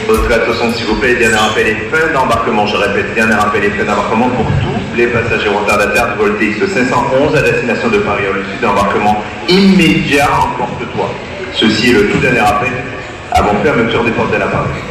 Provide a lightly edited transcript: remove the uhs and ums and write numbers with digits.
Votre attention s'il vous plaît, dernier rappel et fin d'embarquement, je répète, dernier rappel et fin d'embarquement pour tous les passagers retardataires de Voltex 511 à destination de Paris-Orly Sud, embarquement immédiat, emporte-toi. Ceci est le tout dernier rappel avant fermeture des portes de la Paris.